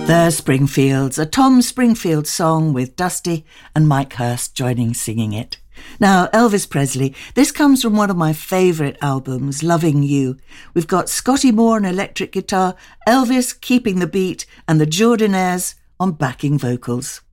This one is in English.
The Springfields, a Tom Springfield song with Dusty and Mike Hurst joining singing it. Now, Elvis Presley, this comes from one of my favourite albums, Loving You. We've got Scotty Moore on electric guitar, Elvis keeping the beat, and the Jordanaires on backing vocals.